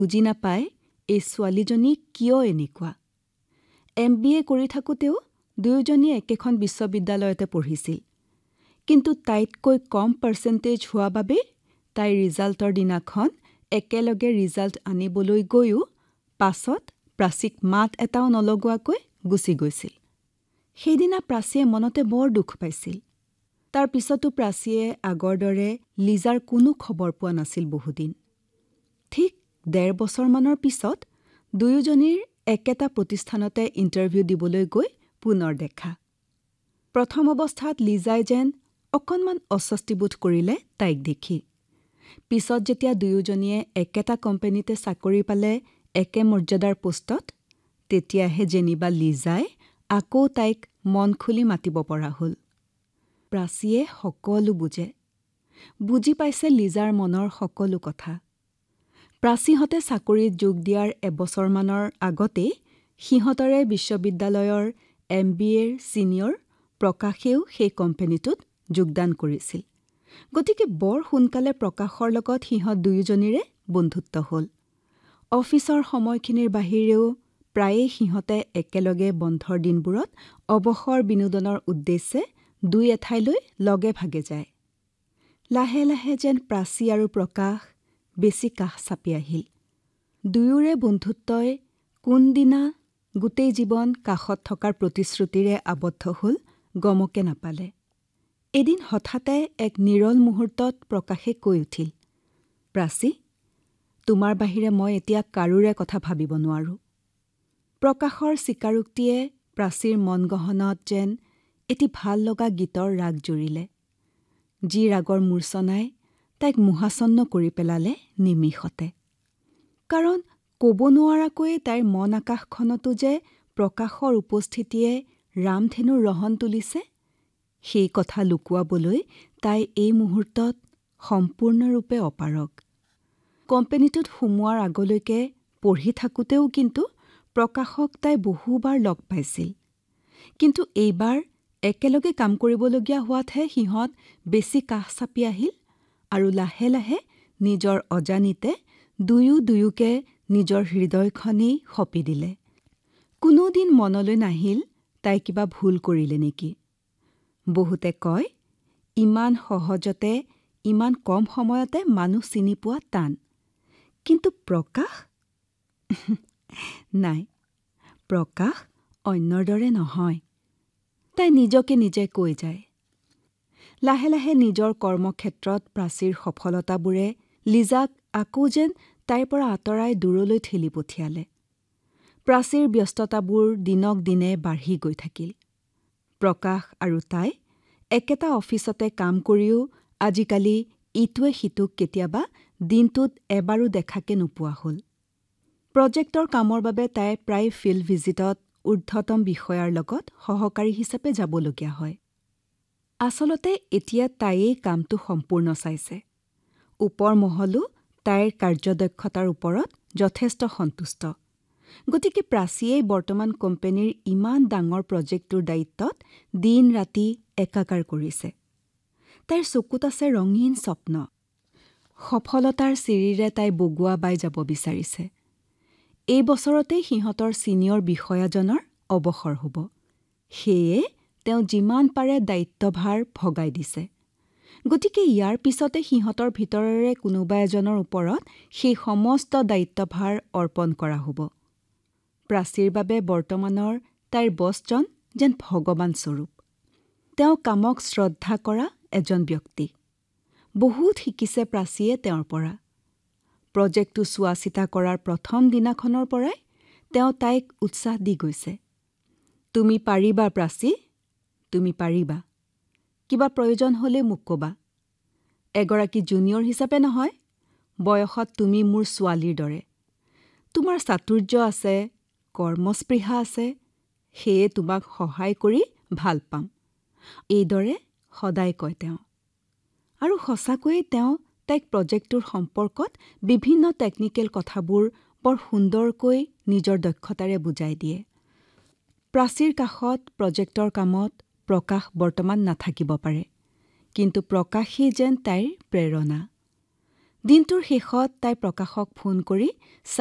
বুজি নাপায় এই ছোৱালীজনী কিয় এনেকুৱা। MBA কৰি থাকোঁতেও দুয়োজনীয়ে একেখন বিশ্ববিদ্যালয়তে পঢ়িছিল। কিন্তু তাইতকৈ কম পাৰ্চেণ্টেজ হোৱা বাবে তাইৰ ৰিজাল্টৰ দিনাখন একেলগে ৰিজাল্ট আনিবলৈ গৈও পাছত প্ৰাচীক মাত এটাও নলগোৱাকৈ গুচি গৈছিল। সেইদিনা প্ৰাচীয়ে মনতে বৰ দুখ পাইছিল। তাৰ পিছতো প্ৰাচীয়ে আগৰ দৰে লিজাৰ কোনো খবৰ পোৱা নাছিল বহুদিন। ঠিক ১.৫ বছৰমানৰ পিছত দুয়োজনীৰ একেটা প্ৰতিষ্ঠানতে ইণ্টাৰভিউ দিবলৈ গৈ পুনৰ দেখা। প্ৰথম অৱস্থাত লিজাই যেন অকণমান অস্বস্তিবোধ কৰিলে তাইক দেখি। পিছত যেতিয়া দুয়োজনীয়ে একেটা কোম্পানীতে চাকৰি পালে একে মৰ্যাদাৰ পোষ্টত, তেতিয়াহে যেনিবা লিজাই আকৌ তাইক মন খুলি মাতিব পৰা হ'ল। প্ৰাচীয়ে সকলো বুজি পাইছে লিজাৰ মনৰ সকলো কথা। প্ৰাচীহঁতে চাকৰিত যোগ দিয়াৰ এবছৰমানৰ আগতেই সিহঁতৰে বিশ্ববিদ্যালয়ৰ MBAৰ ছিনিয়ৰ প্ৰকাশেও সেই কোম্পানীটোত যোগদান কৰিছিল। গতিকে বৰ সোনকালে প্ৰকাশৰ লগত সিহঁত দুয়োজনীৰে বন্ধুত্ব হ'ল। অফিচৰ সময়খিনিৰ বাহিৰেও প্ৰায়েই সিহঁতে একেলগে বন্ধৰ দিনবোৰত অৱসৰ বিনোদনৰ উদ্দেশ্যে দুই এঠাইলৈ লগে ভাগে যায়। লাহে লাহে যেন প্ৰাচী আৰু প্ৰকাশ বেছি কাষ চাপি আহিল। দুয়োৰে বন্ধুত্বই কোনদিনা গোটেই জীৱন কাষত থকাৰ প্ৰতিশ্ৰুতিৰে আবদ্ধ হ'ল গমকে নাপালে। এদিন হঠাতে এক নিৰল মুহূৰ্তত প্ৰকাশে কৈ উঠিল, প্ৰাচী, তোমাৰ বাহিৰে মই এতিয়া কাৰোৰে কথা ভাবিব নোৱাৰো। প্ৰকাশৰ স্বীকাৰোক্তিয়ে প্ৰাচীৰ মন গহনত যেন এটি ভাল লগা গীতৰ ৰাগ জুৰিলে, যি ৰাগৰ মূৰ্ছনাই তাইক মোহাচন্ন কৰি পেলালে নিমিষতে। কাৰণ ক'ব নোৱাৰাকৈয়ে তাইৰ মন আকাশখনতো যে প্ৰকাশৰ উপস্থিতিয়ে ৰামধেনুৰ ৰহণ তুলিছে, সেই কথা লুকুৱাবলৈ তাই এই মুহূৰ্তত সম্পূৰ্ণৰূপে অপাৰগ। কোম্পানীটোত সোমোৱাৰ আগলৈকে পঢ়ি থাকোঁতেও কিন্তু প্ৰকাশক তাই বহুবাৰ লগ পাইছিল। কিন্তু এইবাৰ একেলগে কাম কৰিবলগীয়া হোৱাতহে সিহঁত বেছি কাষ চাপি আহিল আৰু লাহে লাহে নিজৰ অজানিতে দুয়োকে নিজৰ হৃদয়খনেই সঁপি দিলে। কোনোদিন মনলৈ নাহিল তাই কিবা ভুল কৰিলে নেকি। বহুতে কয়, ইমান সহজতে ইমান কম সময়তে মানুহ চিনি পোৱা টান। কিন্তু প্ৰকাশ নাই, প্ৰকাশ অন্যৰ দৰে নহয়। তাই নিজকে নিজে কৈ যায়। লাহে লাহে নিজৰ কৰ্মক্ষেত্ৰত প্ৰাচীৰ সফলতাবোৰে লিজাক আকৌ যেন তাইৰ পৰা আঁতৰাই দূৰলৈ ঠেলি পঠিয়ালে। প্ৰাচীৰ ব্যস্ততাবোৰ দিনক দিনে বাঢ়ি গৈ থাকিল। প্ৰকাশ আৰু তাই একেটা অফিচতে কাম কৰিও আজিকালি ইটোৱে সিটোক কেতিয়াবা দিনটোত এবাৰো দেখাকে নোপোৱা হ'ল। প্ৰজেক্টৰ কামৰ বাবে তাই প্ৰায় ফিল্ড ভিজিটত ঊৰ্ধ্বতম বিষয়াৰ লগত সহকাৰী হিচাপে যাবলগীয়া হয়। আচলতে এতিয়া তাইয়েই কামটো সম্পূৰ্ণ চাইছে। ওপৰ মহলো তাইৰ কাৰ্যদক্ষতাৰ ওপৰত যথেষ্ট সন্তুষ্ট। গতিকে প্ৰাচীয়েই বৰ্তমান কোম্পানীৰ ইমান ডাঙৰ প্ৰজেক্টটোৰ দায়িত্বত দিন ৰাতি একাকাৰ কৰিছে। তাইৰ চকুত আছে ৰঙীন স্বপ্ন। সফলতাৰ চিৰিৰে তাই বগুৱা বাই যাব বিচাৰিছে। এই বছৰতেই সিহঁতৰ ছিনিয়ৰ বিষয়াজনৰ অৱসৰ হ'ব। সেয়ে তেওঁ যিমান পাৰে দায়িত্বভাৰ ভগাই দিছে। গতিকে ইয়াৰ পিছতে সিহঁতৰ ভিতৰৰে কোনোবা এজনৰ ওপৰত সেই সমস্ত দায়িত্বভাৰ অৰ্পণ কৰা হ'ব। প্ৰাচীৰ বাবে বৰ্তমানৰ তাইৰ বছজন যেন ভগৱান স্বৰূপ। তেওঁ কামক শ্ৰদ্ধা কৰা এজন ব্যক্তি। বহুত শিকিছে প্ৰাচীয়ে তেওঁৰ পৰা। প্ৰজেক্টটো চোৱা চিতা কৰাৰ প্ৰথম দিনাখনৰ পৰাই তেওঁ তাইক উৎসাহ দি গৈছে। তুমি পাৰিবা প্ৰাচী, তুমি পাৰিবা। কিবা প্ৰয়োজন হ'লে মোক ক'বা। এগৰাকী জুনিয়ৰ হিচাপে নহয়, বয়সত তুমি মোৰ ছোৱালীৰ দৰে। তোমাৰ চাতুৰ্য আছে, কৰ্মস্পৃহা আছে, সেয়ে তোমাক সহায় কৰি ভাল পাম। এইদৰে সদায় কয় তেওঁ। আৰু সঁচাকৈয়ে তেওঁ তাইক প্ৰজেক্টটোৰ সম্পৰ্কত বিভিন্ন টেকনিকেল কথাবোৰ বৰ সুন্দৰকৈ নিজৰ দক্ষতাৰে বুজাই দিয়ে। প্ৰাচীৰ কাষত প্ৰজেক্টৰ কামত প্ৰকাশ বৰ্তমান নাথাকিব পাৰে, কিন্তু প্ৰকাশেই যেন তাইৰ প্ৰেৰণা। দিনটোৰ শেষত তাই প্ৰকাশক ফোন কৰি